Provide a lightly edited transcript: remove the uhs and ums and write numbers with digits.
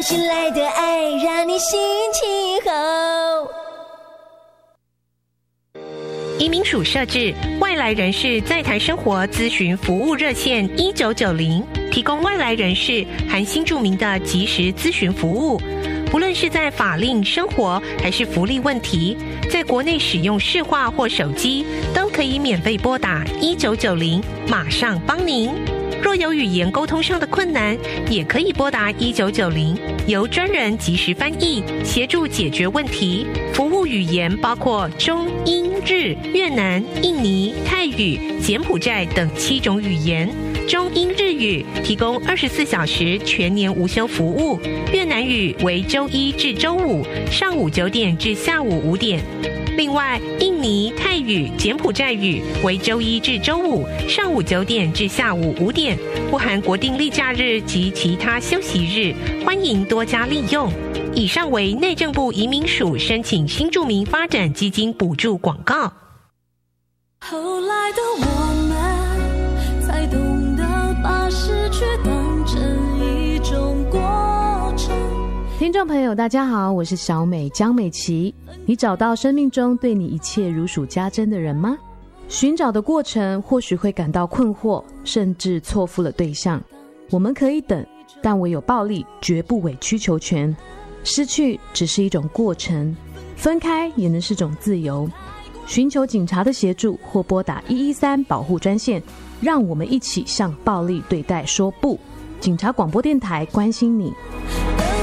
信赖的爱，让你心情好。 移民署设置外来人士在台生活咨询服务热线1990，提供外来人士含新住民的即时咨询服务。不论是在法令、生活还是福利问题，在国内使用市话或手机，都可以免费拨打1990，马上帮您。若有语言沟通上的困难，也可以拨打1990，由专人即时翻译，协助解决问题。服务语言包括中、英、日、越南、印尼、泰语、柬埔寨等7种语言。中英日语提供24小时全年无休服务，越南语为周一至周五上午9点至下午5点。另外，印尼、泰语、柬埔寨语为周一至周五上午9点至下午5点，不含国定例假日及其他休息日，欢迎多加利用。以上为内政部移民署申请新住民发展基金补助广告。 后来的我们才懂得把失去当成一种过程。 听众朋友大家好，我是小美江美琪。你找到生命中对你一切如数家珍的人吗？寻找的过程或许会感到困惑，甚至错付了对象。我们可以等，但唯有暴力绝不委曲求全。失去只是一种过程，分开也能是种自由。寻求警察的协助或拨打113保护专线，让我们一起向暴力对待说不。警察广播电台关心你。